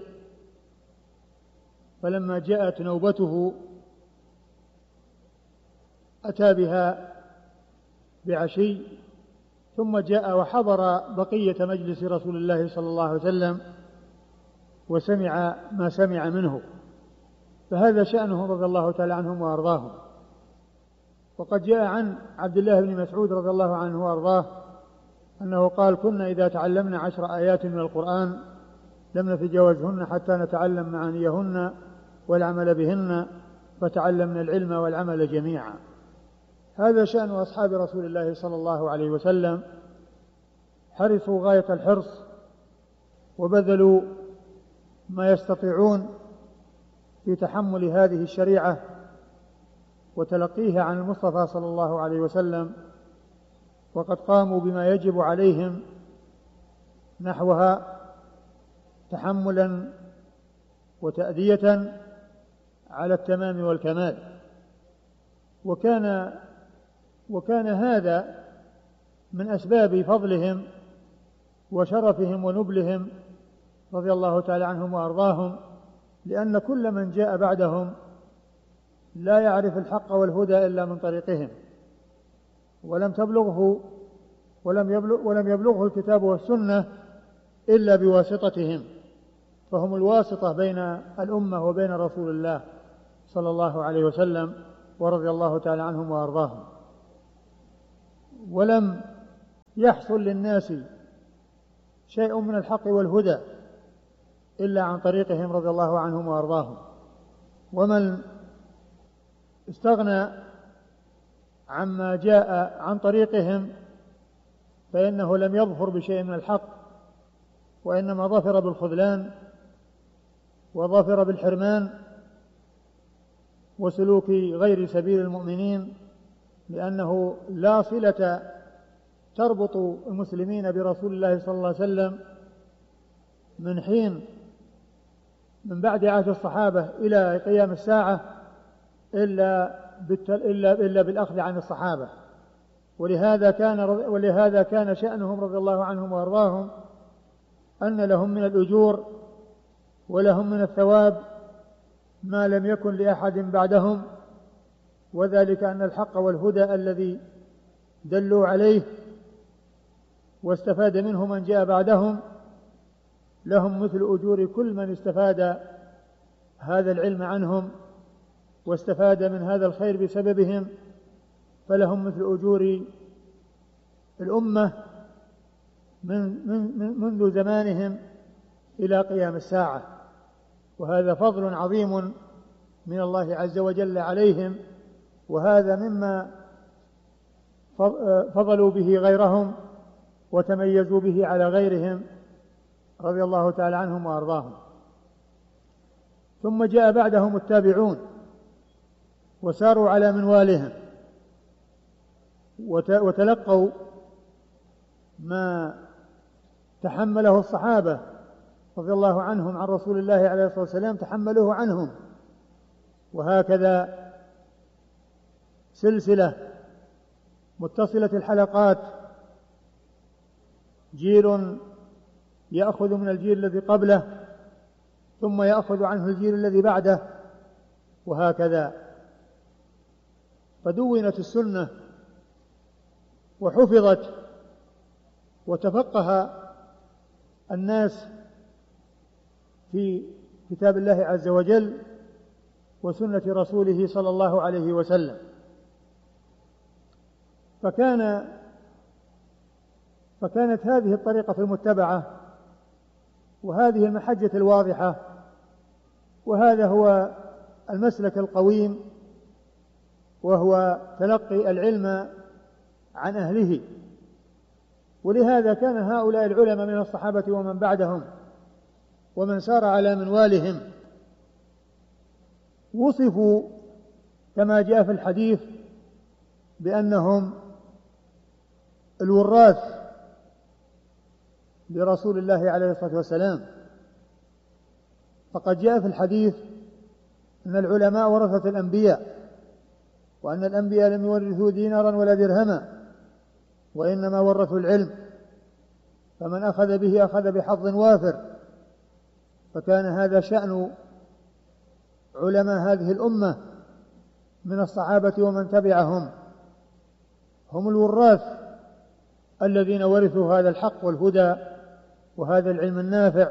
فلما جاءت نوبته أتى بها بعشي، ثم جاء وحضر بقية مجلس رسول الله صلى الله عليه وسلم وسمع ما سمع منه، فهذا شأنه رضي الله تعالى عنهم وأرضاهم. وقد جاء عن عبد الله بن مسعود رضي الله عنه وأرضاه أنه قال كنا إذا تعلمنا عشر آيات من القرآن لم نتجاوزهن حتى نتعلم معانيهن والعمل بهن، فتعلمنا العلم والعمل جميعا. هذا شأن أصحاب رسول الله صلى الله عليه وسلم، حرصوا غاية الحرص وبذلوا ما يستطيعون في تحمل هذه الشريعة وتلقيها عن المصطفى صلى الله عليه وسلم، وقد قاموا بما يجب عليهم نحوها تحملا وتأدية على التمام والكمال. وكان وكان هذا من أسباب فضلهم وشرفهم ونبلهم رضي الله تعالى عنهم وأرضاهم، لأن كل من جاء بعدهم لا يعرف الحق والهدى إلا من طريقهم، ولم تبلغه ولم يبلغ ولم يبلغه الكتاب والسنة إلا بواسطتهم، فهم الواسطة بين الأمة وبين رسول الله صلى الله عليه وسلم، ورضي الله تعالى عنهم وأرضاهم. ولم يحصل للناس شيء من الحق والهدى إلا عن طريقهم رضي الله عنهم وأرضاهم. ومن استغنى عما جاء عن طريقهم فإنه لم يظفر بشيء من الحق، وإنما ظفر بالخذلان وظفر بالحرمان وسلوك غير سبيل المؤمنين، لأنه لا صلة تربط المسلمين برسول الله صلى الله عليه وسلم من حين من بعد عهد الصحابة إلى قيام الساعة إلا إلا إلا بالأخذ عن الصحابة. ولهذا كان ولهذا كان شأنهم رضي الله عنهم وأرضاهم أن لهم من الأجور ولهم من الثواب ما لم يكن لأحد بعدهم، وذلك أن الحق والهدى الذي دلوا عليه واستفاد منه من جاء بعدهم لهم مثل أجور كل من استفاد هذا العلم عنهم واستفاد من هذا الخير بسببهم، فلهم مثل أجور الأمة من من منذ زمانهم إلى قيام الساعة. وهذا فضل عظيم من الله عز وجل عليهم، وهذا مما فضلوا به غيرهم وتميزوا به على غيرهم رضي الله تعالى عنهم وأرضاهم. ثم جاء بعدهم التابعون وساروا على منوالهم وتلقوا ما تحمله الصحابة رضي الله عنهم عن رسول الله عليه الصلاة والسلام تحملوه عنهم. وهكذا سلسلة متصلة الحلقات، جيل يأخذ من الجيل الذي قبله ثم يأخذ عنه الجيل الذي بعده، وهكذا. فدونت السنة وحفظت وتفقه الناس في كتاب الله عز وجل وسنة رسوله صلى الله عليه وسلم. فكان فكانت هذه الطريقة المتبعة وهذه المحجة الواضحة وهذا هو المسلك القويم، وهو تلقي العلم عن أهله. ولهذا كان هؤلاء العلماء من الصحابة ومن بعدهم ومن سار على منوالهم وصفوا كما جاء في الحديث بأنهم الوراث لرسول الله عليه الصلاة والسلام. فقد جاء في الحديث أن العلماء ورثة الأنبياء، وأن الأنبياء لم يورثوا دينارا ولا درهما وإنما ورثوا العلم، فمن أخذ به أخذ بحظ وافر. فكان هذا شأن علماء هذه الأمة من الصحابة ومن تبعهم، هم الوراث الذين ورثوا هذا الحق والهدى وهذا العلم النافع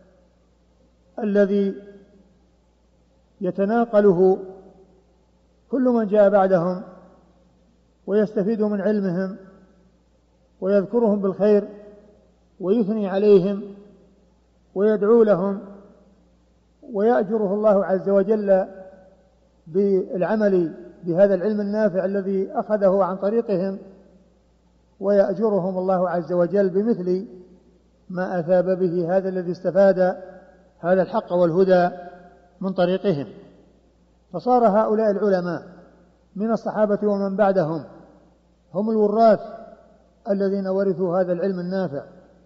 الذي يتناقله كل من جاء بعدهم ويستفيد من علمهم ويذكرهم بالخير ويثني عليهم ويدعو لهم، ويأجره الله عز وجل بالعمل بهذا العلم النافع الذي أخذه عن طريقهم، ويأجرهم الله عز وجل بمثل ما أثاب به هذا الذي استفاد هذا الحق والهدى من طريقهم. فصار هؤلاء العلماء من الصحابة ومن بعدهم هم الوراث الذين ورثوا هذا العلم النافع،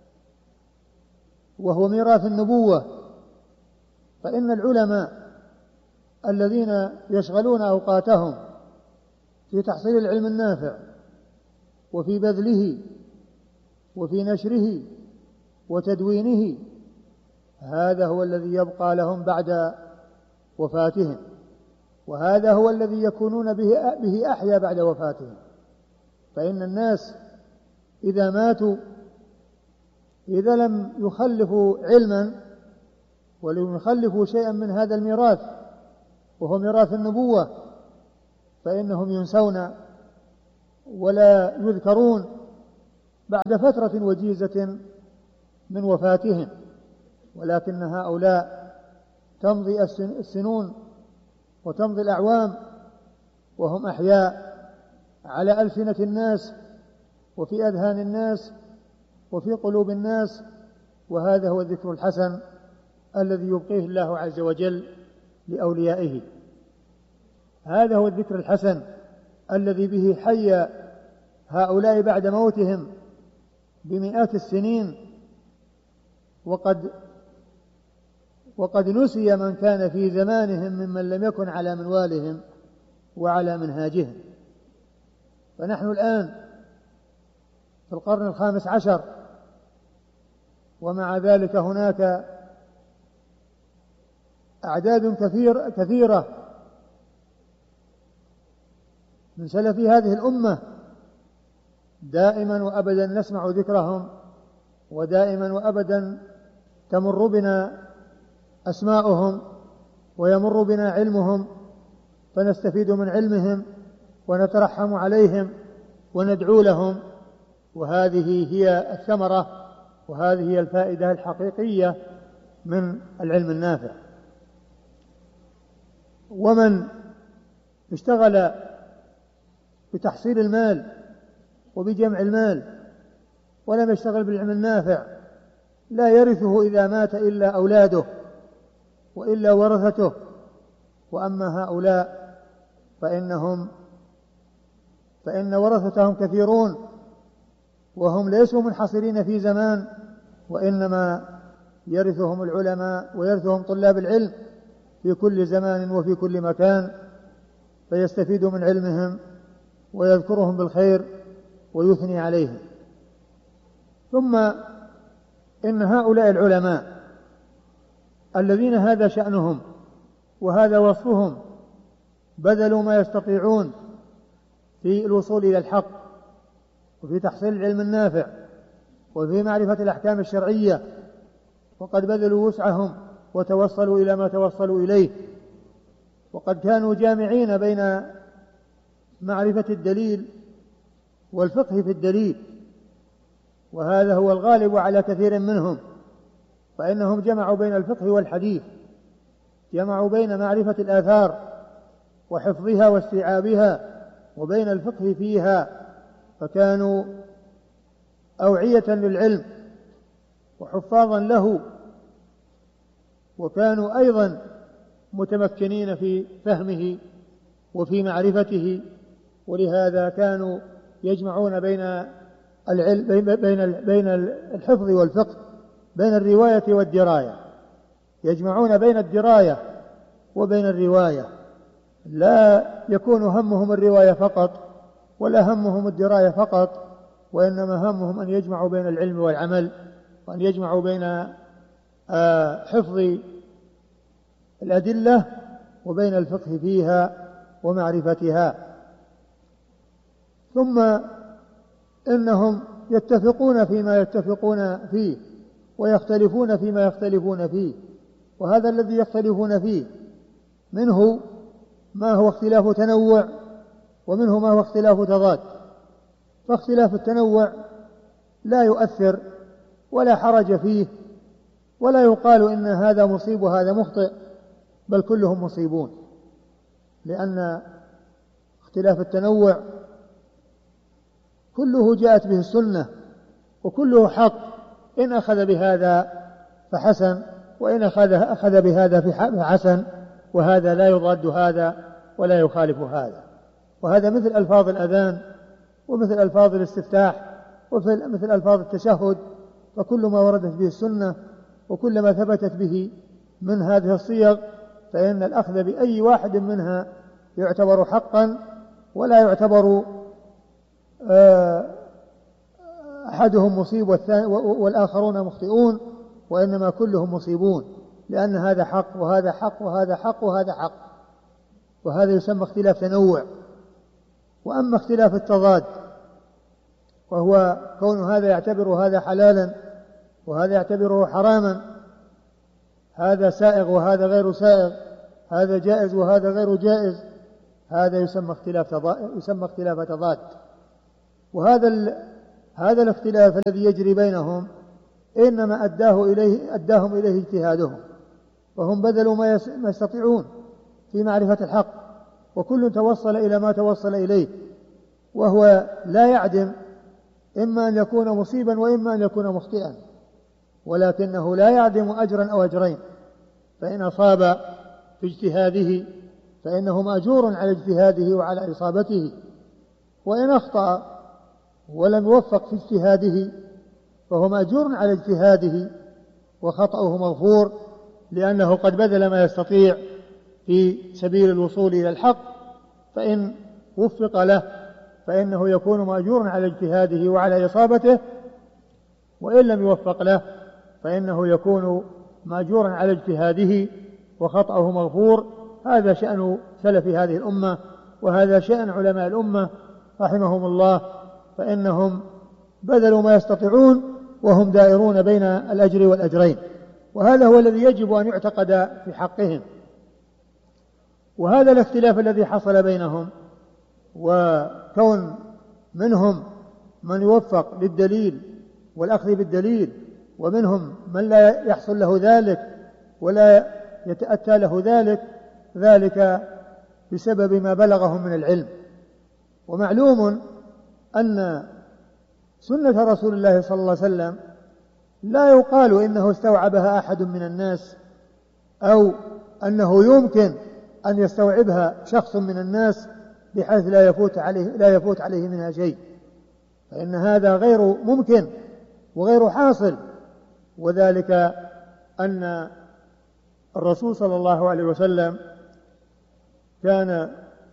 وهو ميراث النبوة. فإن العلماء الذين يشغلون أوقاتهم في تحصيل العلم النافع وفي بذله وفي نشره وتدوينه، هذا هو الذي يبقى لهم بعد وفاتهم، وهذا هو الذي يكونون به, به أحيا بعد وفاتهم. فإن الناس إذا ماتوا إذا لم يخلفوا علما ولم يخلفوا شيئا من هذا الميراث وهو ميراث النبوة، فإنهم ينسون ولا يذكرون بعد فترة وجيزة من وفاتهم، ولكن هؤلاء تمضي السنون وتمضي الأعوام وهم أحياء على ألسنة الناس وفي أذهان الناس وفي قلوب الناس، وهذا هو الذكر الحسن الذي يبقيه الله عز وجل لأوليائه. هذا هو الذكر الحسن الذي به حي هؤلاء بعد موتهم بمئات السنين، وقد وقد نسي من كان في زمانهم ممن لم يكن على منوالهم وعلى منهاجهم. فنحن الآن في القرن الخامس عشر، ومع ذلك هناك أعداد كثير كثيرة من سلف هذه الأمة دائما وأبدا نسمع ذكرهم، ودائما وأبدا تمر بنا أسماؤهم ويمر بنا علمهم، فنستفيد من علمهم ونترحم عليهم وندعو لهم، وهذه هي الثمرة وهذه هي الفائدة الحقيقية من العلم النافع. ومن اشتغل بتحصيل المال وبجمع المال ولم يشتغل بالعلم النافع لا يرثه إذا مات إلا أولاده وإلا ورثته. وأما هؤلاء فإنهم فإن ورثتهم كثيرون، وهم ليسوا منحصرين في زمان، وإنما يرثهم العلماء ويرثهم طلاب العلم في كل زمان وفي كل مكان، فيستفيد من علمهم ويذكرهم بالخير ويثني عليهم. ثم إن هؤلاء العلماء الذين هذا شأنهم وهذا وصفهم بذلوا ما يستطيعون في الوصول إلى الحق وفي تحصيل العلم النافع وفي معرفة الأحكام الشرعية، وقد بذلوا وسعهم وتوصلوا إلى ما توصلوا إليه، وقد كانوا جامعين بين معرفة الدليل والفقه في الدليل، وهذا هو الغالب على كثير منهم، فإنهم جمعوا بين الفقه والحديث، جمعوا بين معرفة الآثار وحفظها واستيعابها وبين الفقه فيها، فكانوا أوعية للعلم وحفاظا له، وكانوا أيضا متمكنين في فهمه وفي معرفته، ولهذا كانوا يجمعون بين العلم بين بين الحفظ والفقه، بين الرواية والدراية، يجمعون بين الدراية وبين الرواية، لا يكون همهم الرواية فقط ولا همهم الدراية فقط، وإنما همهم أن يجمعوا بين العلم والعمل، وأن يجمعوا بين حفظ الأدلة وبين الفقه فيها ومعرفتها. ثم إنهم يتفقون فيما يتفقون فيه ويختلفون فيما يختلفون فيه، وهذا الذي يختلفون فيه منه ما هو اختلاف تنوع ومنه ما هو اختلاف تضاد. فاختلاف التنوع لا يؤثر ولا حرج فيه، ولا يقال إن هذا مصيب وهذا مخطئ، بل كلهم مصيبون، لأن اختلاف التنوع كله جاءت به السنة وكله حق، إن أخذ بهذا فحسن، وإن أخذ, أخذ بهذا فحسن، وهذا لا يضاد هذا ولا يخالف هذا. وهذا مثل ألفاظ الأذان ومثل ألفاظ الاستفتاح ومثل ألفاظ التشهد، فكل ما وردت به السنة وكل ما ثبتت به من هذه الصيغ فإن الأخذ بأي واحد منها يعتبر حقا، ولا يعتبر أحدهم مصيب والآخرون مخطئون، وإنما كلهم مصيبون، لأن هذا حق وهذا حق وهذا حق وهذا حق، وهذا يسمى اختلاف تنوع. وأما اختلاف التضاد وهو كون هذا يعتبر هذا حلالا وهذا يعتبره حراما، هذا سائغ وهذا غير سائغ، هذا جائز وهذا غير جائز، هذا يسمى اختلاف يسمى اختلاف تضاد. وهذا ال... هذا الاختلاف الذي يجري بينهم إنما أداه إليه أداهم إليه اجتهادهم، وهم بذلوا ما, يس... ما يستطيعون في معرفة الحق، وكل توصل إلى ما توصل إليه، وهو لا يعدم إما أن يكون مصيبا وإما أن يكون مخطئا، ولكنه لا يعدم أجرا أو أجرين. فإن أصاب في اجتهاده فإنه مأجور على اجتهاده وعلى إصابته، وإن أخطأ ولم يوفق في اجتهاده فهو مأجور على اجتهاده وخطأه مغفور، لأنه قد بذل ما يستطيع في سبيل الوصول إلى الحق، فإن وفق له فإنه يكون مأجور على اجتهاده وعلى إصابته، وإن لم يوفق له فإنه يكون مأجورا على اجتهاده وخطأه مغفور. هذا شأن سلف هذه الأمة، وهذا شأن علماء الأمة رحمهم الله، فإنهم بذلوا ما يستطيعون وهم دائرون بين الأجر والأجرين، وهذا هو الذي يجب أن يعتقد في حقهم. وهذا الاختلاف الذي حصل بينهم، وكون منهم من يوفق للدليل والأخذ بالدليل، ومنهم من لا يحصل له ذلك ولا يتأتى له ذلك، ذلك بسبب ما بلغهم من العلم. ومعلوم أن سنة رسول الله صلى الله عليه وسلم لا يقال إنه استوعبها أحد من الناس، أو أنه يمكن أن يستوعبها شخص من الناس بحيث لا يفوت عليه, لا يفوت عليه منها شيء، فإن هذا غير ممكن وغير حاصل. وذلك أن الرسول صلى الله عليه وسلم كان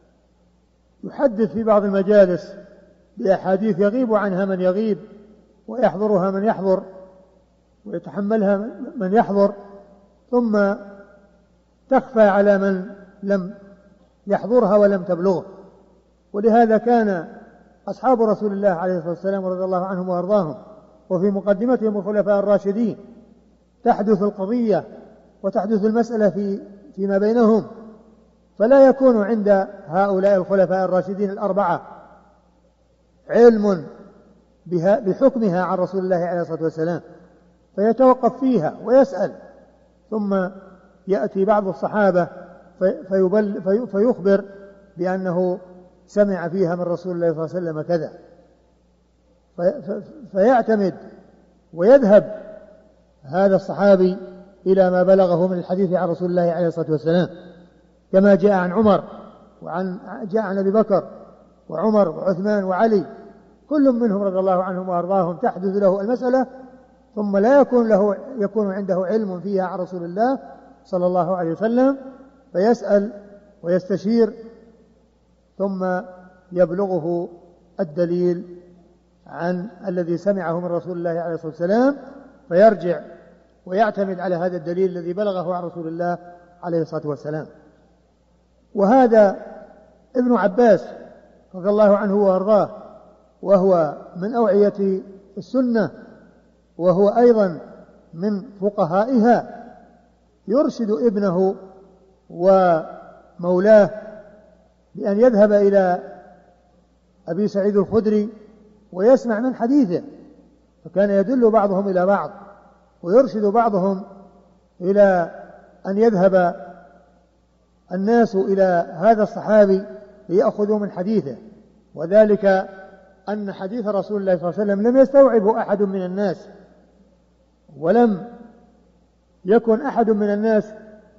يحدث في بعض المجالس بأحاديث يغيب عنها من يغيب، ويحضرها من يحضر، ويتحملها من يحضر، ثم تخفى على من لم يحضرها ولم تبلغه. ولهذا كان أصحاب رسول الله عليه الصلاة والسلام رضي الله عنهم وأرضاهم وفي مقدمتهم الخلفاء الراشدين تحدث القضية وتحدث المسألة في فيما بينهم، فلا يكون عند هؤلاء الخلفاء الراشدين الأربعة علم بها بحكمها عن رسول الله عليه الصلاة والسلام، فيتوقف فيها ويسأل، ثم يأتي بعض الصحابة فيبل في فيخبر بأنه سمع فيها من رسول الله صلى الله عليه وسلم كذا، في فيعتمد ويذهب هذا الصحابي إلى ما بلغه من الحديث عن رسول الله عليه الصلاة والسلام، كما جاء عن عمر وعن جاء عن أبي بكر وعمر وعثمان وعلي، كل منهم رضي الله عنهم وأرضاهم تحدث له المسألة، ثم لا يكون له يكون عنده علم فيها عن رسول الله صلى الله عليه وسلم، فيسأل ويستشير، ثم يبلغه الدليل عن الذي سمعه من رسول الله عليه الصلاة والسلام، فيرجع ويعتمد على هذا الدليل الذي بلغه عن رسول الله عليه الصلاة والسلام. وهذا ابن عباس رضي الله عنه وأرضاه، وهو من أوعية السنة، وهو أيضا من فقهائها، يرشد ابنه ومولاه بأن يذهب إلى أبي سعيد الخدري ويسمع من حديثه، فكان يدل بعضهم إلى بعض ويرشد بعضهم إلى أن يذهب الناس إلى هذا الصحابي ليأخذوا من حديثه. وذلك أن حديث رسول الله صلى الله عليه وسلم لم يستوعبه أحد من الناس، ولم يكن أحد من الناس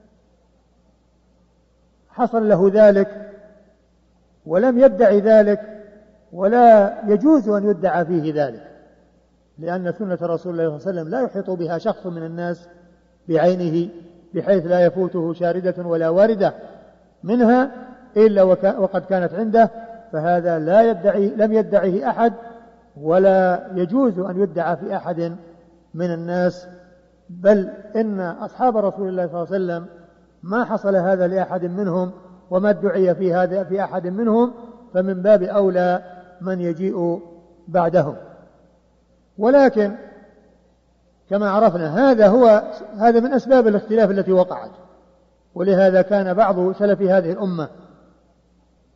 حصل له ذلك ولم يدعي ذلك، ولا يجوز أن يدعى فيه ذلك، لأن سنة رسول الله صلى الله عليه وسلم لا يحيط بها شخص من الناس بعينه بحيث لا يفوته شاردة ولا واردة منها إلا وقد كانت عنده، فهذا لا يدعي لم يدعيه أحد، ولا يجوز أن يدعى في أحد من الناس، بل إن أصحاب رسول الله صلى الله عليه وسلم ما حصل هذا لأحد منهم، وما ادعي في هذا في أحد منهم، فمن باب أولى من يجيء بعدهم. ولكن كما عرفنا هذا هو هذا من أسباب الاختلاف التي وقعت، ولهذا كان بعض سلف هذه الأمة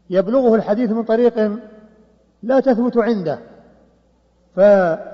يبلغه الحديث من طريق لا تثبت عنده، ف